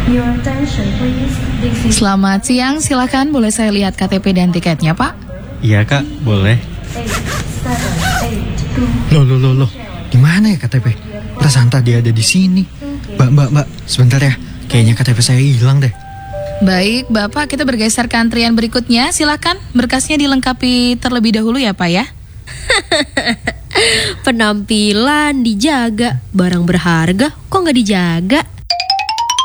Selamat siang, silakan boleh saya lihat KTP dan tiketnya, Pak? Iya Kak, boleh. Loh. Gimana ya KTP? Perasaan tadi ada di sini. Mbak, sebentar ya. Kayaknya KTP saya hilang deh. Baik, Bapak, kita bergeser ke antrian berikutnya. Silakan, berkasnya dilengkapi terlebih dahulu ya, Pak ya. Penampilan dijaga, barang berharga kok nggak dijaga?